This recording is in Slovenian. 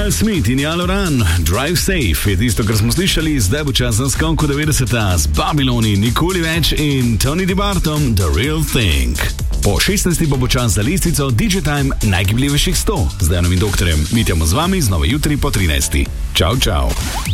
Miles Smith in Yalo Run, Drive Safe je tisto, kar smo slišali, zdaj bo čas za skok v 90-ta z Babyloni, Nikoli več in Tony DiBartom, The Real Thing. Po 16. bo čas za listico Digitime najgibljivejših 100 z Dejanom in doktorjem. Mitjamo z vami znova jutri po 13. Čau, čau.